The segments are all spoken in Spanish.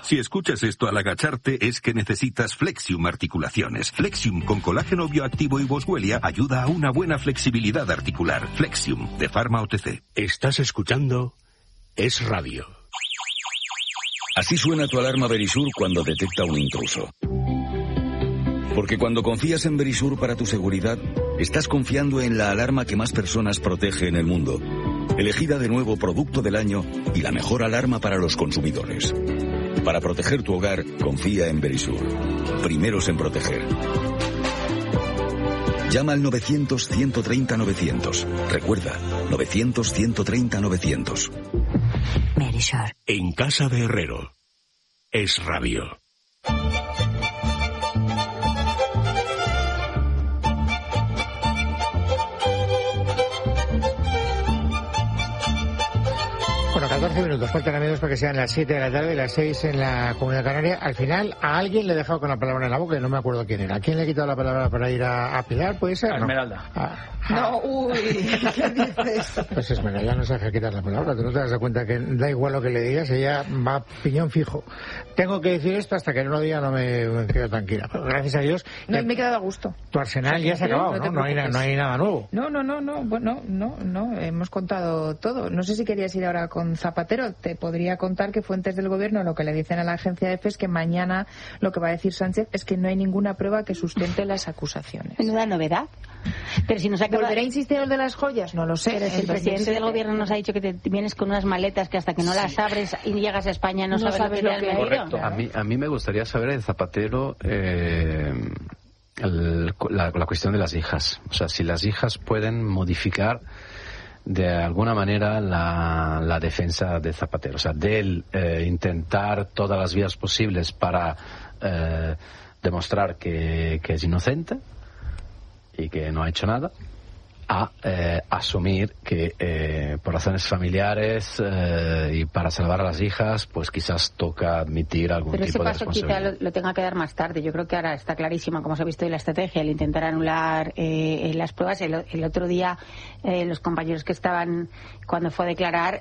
Si escuchas esto al agacharte, es que necesitas Flexium Articulaciones. Flexium con colágeno bioactivo y boswellia ayuda a una buena flexibilidad articular. Flexium, de Pharma OTC. Estás escuchando Es Radio. Así suena tu alarma Verisur cuando detecta un intruso. Porque cuando confías en Verisur para tu seguridad, estás confiando en la alarma que más personas protege en el mundo. Elegida de nuevo Producto del Año y la mejor alarma para los consumidores. Para proteger tu hogar, confía en Verisur. Primeros en proteger. Llama al 900-130-900. Recuerda, 900-130-900. Verisur. En casa de Herrero. Es Radio. Bueno, 14 minutos, faltan amigos para que sean las 7 de la tarde, las 6 en la Comunidad Canaria. Al final, a alguien le he dejado con la palabra en la boca y no me acuerdo quién era. ¿A quién le he quitado la palabra para ir a Pilar? ¿Puede ser? A Esmeralda. No, uy, ¿qué dices? Pues Esmeralda no se deja quitar la palabra. Tú no te das cuenta que da igual lo que le digas, ella va piñón fijo. Tengo que decir esto hasta que no lo diga, no me quedo tranquila. Pero gracias a Dios. No, me he quedado a gusto. Tu Arsenal ya se ha acabado, ¿no? No hay nada nuevo. No. Bueno, no. Hemos contado todo. No sé si querías ir ahora con Zapatero. Te podría contar que fuentes del gobierno lo que le dicen a la agencia EFE es que mañana lo que va a decir Sánchez es que no hay ninguna prueba que sustente las acusaciones. Menuda novedad. Pero si nos acaba... ¿Volverá a insistir el de las joyas? No lo sé. Pero si el presidente del gobierno nos ha dicho que te vienes con unas maletas que hasta que no las abres y llegas a España no sabes lo que hay. Correcto. A mí me gustaría saber de Zapatero la cuestión de las hijas. O sea, si las hijas pueden modificar de alguna manera la defensa de Zapatero. O sea, de él intentar todas las vías posibles para demostrar que es inocente y que no ha hecho nada, a asumir que por razones familiares y para salvar a las hijas, pues quizás toca admitir algún tipo de responsabilidad. Pero ese paso quizá lo tenga que dar más tarde. Yo creo que ahora está clarísima, como se ha visto en la estrategia, el intentar anular las pruebas. El otro día los compañeros que estaban cuando fue a declarar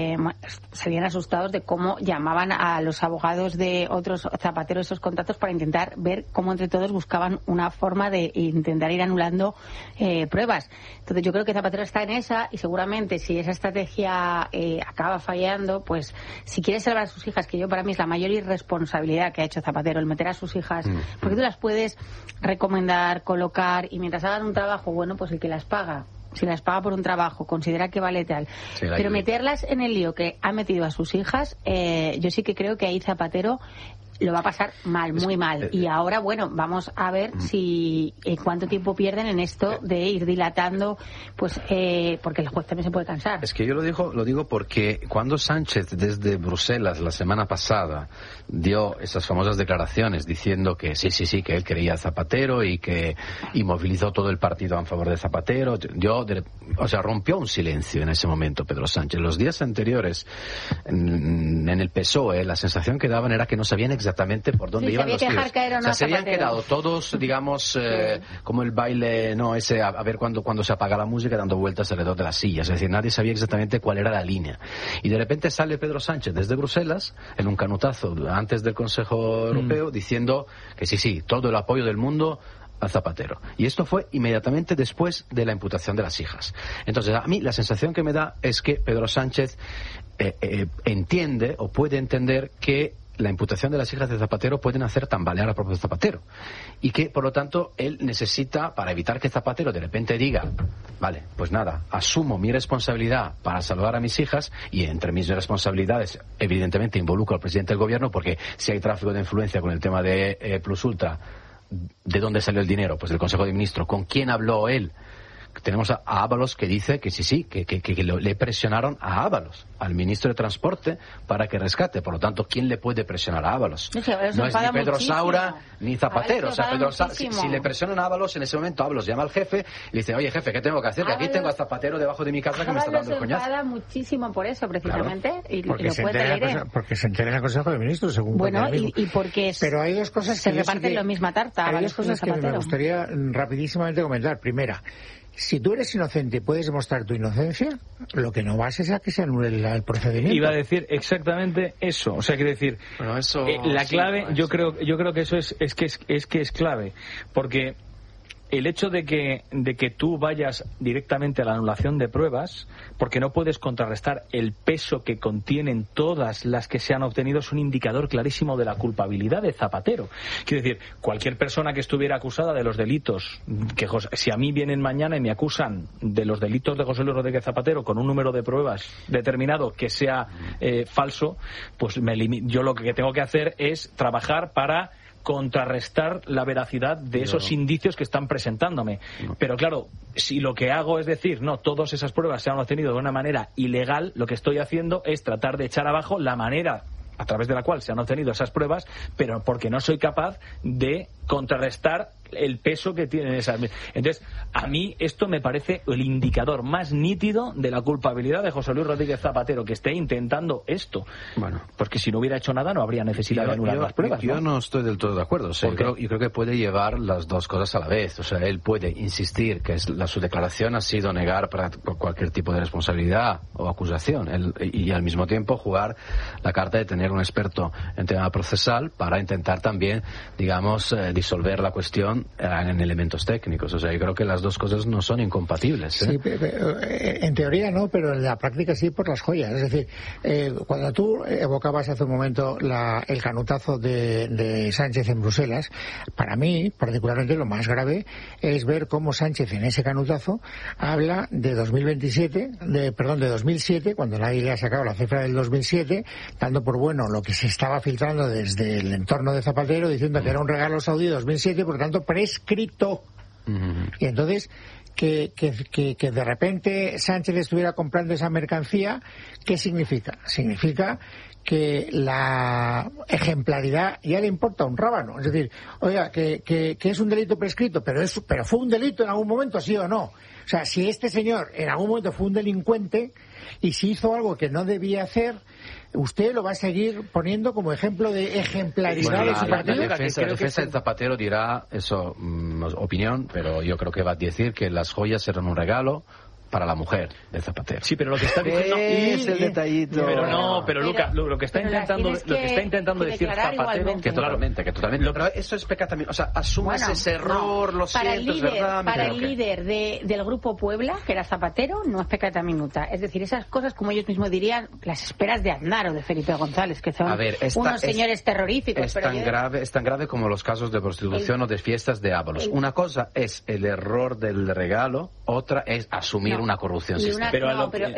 salían asustados de cómo llamaban a los abogados de otros Zapateros esos contactos para intentar ver cómo entre todos buscaban una forma de intentar ir anulando pruebas. Entonces yo creo que Zapatero está en esa y seguramente si esa estrategia acaba fallando, pues si quiere salvar a sus hijas, que yo para mí es la mayor irresponsabilidad que ha hecho Zapatero, el meter a sus hijas, porque tú las puedes recomendar, colocar y mientras hagan un trabajo, bueno, pues el que las paga. Si las paga por un trabajo, considera que vale tal. Sí, pero meterlas en el lío que ha metido a sus hijas, yo sí que creo que ahí Zapatero lo va a pasar mal, muy mal. Y ahora, bueno, vamos a ver si cuánto tiempo pierden en esto de ir dilatando, pues porque el juez también se puede cansar. Es que yo lo digo porque cuando Sánchez desde Bruselas la semana pasada dio esas famosas declaraciones diciendo que sí, que él quería a Zapatero y movilizó todo el partido a favor de Zapatero, rompió un silencio en ese momento Pedro Sánchez. Los días anteriores en el PSOE la sensación que daban era que no sabían exactamente por dónde iban los tiros. O sea, se habían quedado todos, digamos, como el baile, ese a ver cuando se apaga la música dando vueltas alrededor de las sillas. Es decir, nadie sabía exactamente cuál era la línea. Y de repente sale Pedro Sánchez desde Bruselas, en un canutazo antes del Consejo Europeo, diciendo que sí, todo el apoyo del mundo a Zapatero. Y esto fue inmediatamente después de la imputación de las hijas. Entonces, a mí la sensación que me da es que Pedro Sánchez entiende o puede entender que la imputación de las hijas de Zapatero pueden hacer tambalear al propio Zapatero y que, por lo tanto, él necesita, para evitar que Zapatero de repente diga, vale, pues nada, asumo mi responsabilidad para salvar a mis hijas y entre mis responsabilidades, evidentemente, involucro al presidente del gobierno porque si hay tráfico de influencia con el tema de Plus Ultra, ¿de dónde salió el dinero? Pues del Consejo de Ministros. ¿Con quién habló él? Tenemos a Ábalos que dice que que le presionaron a Ábalos, al ministro de Transporte, para que rescate. Por lo tanto, ¿quién le puede presionar a Ábalos? No es ni Pedro Saura ni Zapatero. O sea, si le presionan a Ábalos, en ese momento Ábalos llama al jefe y le dice, oye jefe, ¿qué tengo que hacer? Que aquí tengo a Zapatero debajo de mi casa que me está dando el coñazo. Se enfada muchísimo por eso, precisamente. Claro, y lo puede leer. Porque se entera en el Consejo de Ministros, según y porque pero hay dos cosas se reparten la misma tarta. Hay dos cosas que me gustaría rapidísimamente comentar. Primera, si tú eres inocente y puedes demostrar tu inocencia, lo que no vas es a que se anule el procedimiento. Iba a decir exactamente eso. O sea, quiere decir, bueno, eso, la clave, sí, yo creo que eso es clave, porque el hecho de que tú vayas directamente a la anulación de pruebas, porque no puedes contrarrestar el peso que contienen todas las que se han obtenido, es un indicador clarísimo de la culpabilidad de Zapatero. Quiero decir, cualquier persona que estuviera acusada de los delitos, si a mí vienen mañana y me acusan de los delitos de José Luis Rodríguez Zapatero con un número de pruebas determinado que sea falso, pues yo lo que tengo que hacer es trabajar para contrarrestar la veracidad de esos indicios que están presentándome. Pero claro, si lo que hago es decir, no, todas esas pruebas se han obtenido de una manera ilegal, lo que estoy haciendo es tratar de echar abajo la manera a través de la cual se han obtenido esas pruebas, pero porque no soy capaz de contrarrestar el peso que tienen esas. Entonces, a mí esto me parece el indicador más nítido de la culpabilidad de José Luis Rodríguez Zapatero, que esté intentando esto. Bueno, porque si no hubiera hecho nada no habría necesidad de anular las pruebas. Yo no estoy del todo de acuerdo. O sea, yo creo que puede llevar las dos cosas a la vez. O sea, él puede insistir que su declaración ha sido negar para cualquier tipo de responsabilidad o acusación, y al mismo tiempo jugar la carta de tener un experto en tema procesal para intentar también, digamos, disolver la cuestión en elementos técnicos. O sea, yo creo que las dos cosas no son incompatibles, ¿eh? Sí, en teoría no, pero en la práctica sí, por las joyas. Es decir, cuando tú evocabas hace un momento el canutazo de Sánchez en Bruselas, para mí, particularmente, lo más grave es ver cómo Sánchez en ese canutazo habla de 2007, cuando nadie le ha sacado la cifra del 2007, dando por bueno lo que se estaba filtrando desde el entorno de Zapatero, diciendo que era un regalo saudí de 2007, por lo tanto prescrito. Y entonces que de repente Sánchez estuviera comprando esa mercancía, ¿qué significa? Significa que la ejemplaridad ya le importa un rábano. Es decir, oiga, que es un delito prescrito, pero fue un delito en algún momento, ¿sí o no? O sea, si este señor en algún momento fue un delincuente y si hizo algo que no debía hacer, usted lo va a seguir poniendo como ejemplo de ejemplaridad de su partido. La defensa de Zapatero dirá eso, opinión, pero yo creo que va a decir que las joyas eran un regalo para la mujer de Zapatero. Sí, pero lo que está diciendo es el detallito. Pero Luca, lo que está intentando decir Zapatero, que totalmente. Pero eso es pecado también. O sea, asumes ese error, lo siento, es verdad. Para el líder del Grupo Puebla, que era Zapatero, no es pecata minuta. Es decir, esas cosas, como ellos mismos dirían, las esperas de Aznar o de Felipe González, que son unos señores terroríficos. Es tan grave como los casos de prostitución o de fiestas de Ábalos. Una cosa es el error del regalo, otra es asumir una corrupción sistémica.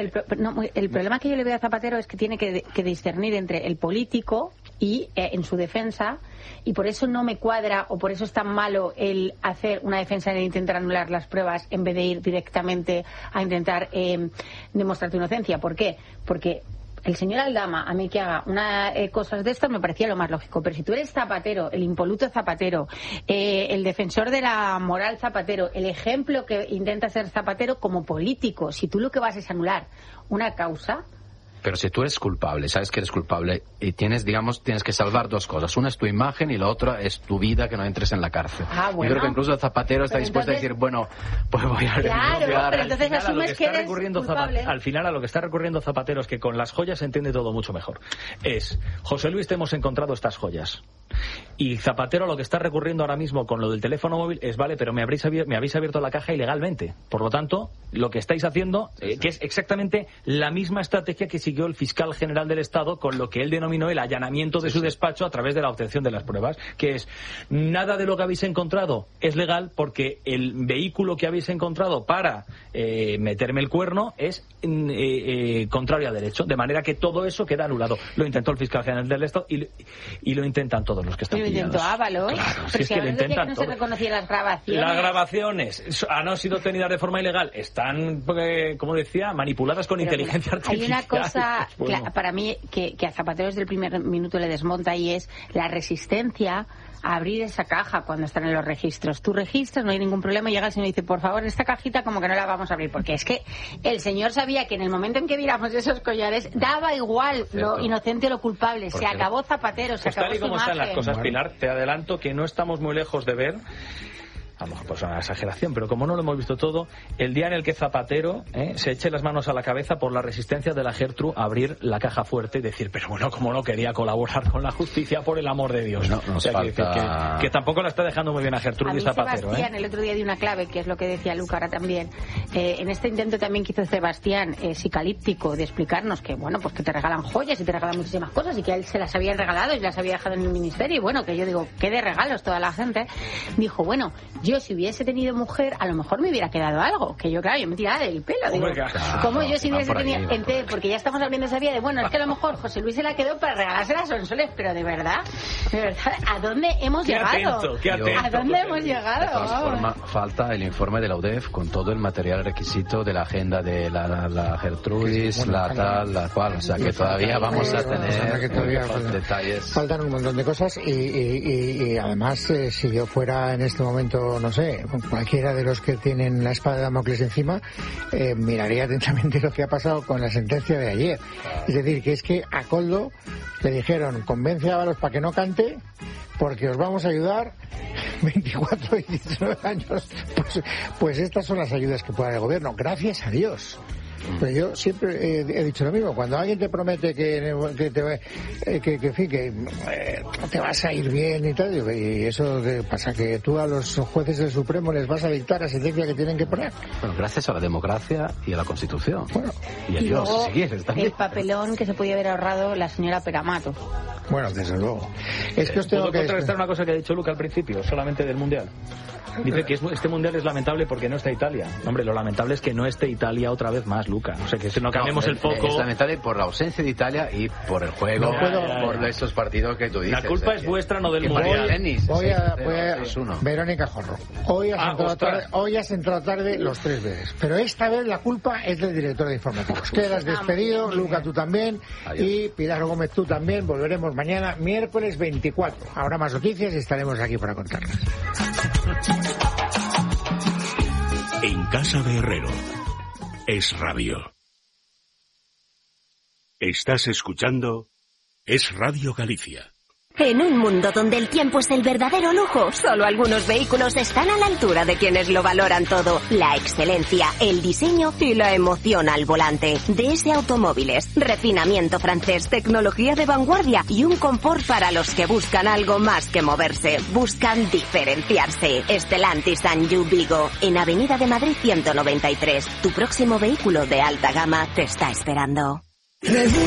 El problema que yo le veo a Zapatero es que tiene que discernir entre el político y en su defensa, y por eso no me cuadra, o por eso es tan malo el hacer una defensa en el intentar anular las pruebas en vez de ir directamente a intentar demostrar tu inocencia. ¿Por qué? Porque el señor Aldama, a mí que haga cosas de estas me parecía lo más lógico, pero si tú eres Zapatero, el impoluto Zapatero, el defensor de la moral Zapatero, el ejemplo que intenta ser Zapatero como político, si tú lo que vas es anular una causa... Pero si tú eres culpable, sabes que eres culpable y tienes que salvar dos cosas. Una es tu imagen y la otra es tu vida, que no entres en la cárcel. Yo creo que incluso Zapatero está dispuesto a decir, bueno, pues voy a renunciar. Pero entonces asumes que eres culpable. Al final a lo que está recurriendo Zapatero es que con las joyas se entiende todo mucho mejor. José Luis, te hemos encontrado estas joyas. Y Zapatero lo que está recurriendo ahora mismo con lo del teléfono móvil es, vale, pero me habéis abierto la caja ilegalmente. Por lo tanto, lo que estáis haciendo, que es exactamente la misma estrategia que siguió el fiscal general del Estado con lo que él denominó el allanamiento de su despacho a través de la obtención de las pruebas, que es, nada de lo que habéis encontrado es legal porque el vehículo que habéis encontrado para meterme el cuerno es contrario a derecho, de manera que todo eso queda anulado. Lo intentó el fiscal general del Estado y lo intentan todos los que están pillados. Lo intentó Ábalos. Claro, pero si es que lo intentan no todos. se reconocían las grabaciones. Las grabaciones han sido obtenidas de forma ilegal. Están, como decía, manipuladas con inteligencia artificial. Hay una cosa para mí que a Zapatero desde el primer minuto le desmonta, y es la resistencia a abrir esa caja cuando están en los registros. Tú registras, no hay ningún problema, y llega el señor y dice, por favor, esta cajita como que no la vamos a abrir, porque es que el señor sabía que en el momento en que viéramos esos collares daba igual lo inocente o lo culpable. Se acabó Zapatero, se acabó su imagen. Están las cosas, Pilar, te adelanto que no estamos muy lejos de ver a lo mejor pues una exageración, pero como no lo hemos visto todo, el día en el que Zapatero se eche las manos a la cabeza por la resistencia de la Gertrude a abrir la caja fuerte y decir, pero bueno, como no quería colaborar con la justicia, por el amor de Dios. No, o sea, que tampoco la está dejando muy bien a Gertrude y Zapatero. Sebastián, el otro día dio una clave, que es lo que decía Luca ahora también. En este intento también que hizo Sebastián, psicalíptico, de explicarnos que, bueno, pues que te regalan joyas y te regalan muchísimas cosas y que a él se las habían regalado y las había dejado en el ministerio, y bueno, que yo digo, ¿qué de regalos toda la gente? Dijo, bueno, yo si hubiese tenido mujer, a lo mejor me hubiera quedado algo, que yo, claro, yo me tiraba del pelo, digo, ¿cómo yo si hubiese tenido? Entonces, porque ya estamos abriendo esa vía de, bueno, es que a lo mejor José Luis se la quedó para regalársela a Sonsoles, pero de verdad, ¿a dónde hemos llegado? Qué atento, ¿A dónde hemos llegado? De todas formas, falta el informe de la UDEF con todo el material requisito de la agenda de la Gertrudis, la tal, la cual, o sea que todavía vamos a tener detalles. Faltan un montón de cosas y además, si yo fuera en este momento, no sé, cualquiera de los que tienen la espada de Damocles encima, miraría atentamente lo que ha pasado con la sentencia de ayer. Es decir, que es que a Koldo le dijeron, convence a Ábalos para que no cante, porque os vamos a ayudar 24 y 19 años. Pues estas son las ayudas que puede dar el gobierno, gracias a Dios. Pero yo siempre he dicho lo mismo. Cuando alguien te promete que te vas a ir bien y tal, y eso que pasa, que tú a los jueces del Supremo les vas a dictar la sentencia que tienen que poner. Bueno, gracias a la democracia y a la Constitución. Bueno, y a Dios, luego, si quieres también. el papelón que se podía haber ahorrado la señora Peramato. Bueno, desde luego. Es que os tengo que contrarrestar una cosa que ha dicho Luca al principio, solamente del Mundial. Dice que este Mundial es lamentable porque no está Italia. Hombre, lo lamentable es que no esté Italia otra vez más, Luca. O sea, que no cambiemos el foco. Es lamentable por la ausencia de Italia y por el juego, por esos partidos que tú dices. La culpa es vuestra, no del Mundial. Verónica Jorro. Hoy has entrado tarde los 3 veces. Pero esta vez la culpa es del director de informativos. Quedas despedido, Luca, tú también. Adiós. Y Pilar Gómez, tú también. Volveremos mañana, miércoles 24. Habrá más noticias y estaremos aquí para contarlas. En casa de Herrero. Es Radio. Estás escuchando Es Radio Galicia. En un mundo donde el tiempo es el verdadero lujo, solo algunos vehículos están a la altura de quienes lo valoran todo. La excelencia, el diseño y la emoción al volante. DS Automóviles, refinamiento francés, tecnología de vanguardia y un confort para los que buscan algo más que moverse. Buscan diferenciarse. Stellantis and You Vigo, en Avenida de Madrid 193. Tu próximo vehículo de alta gama te está esperando.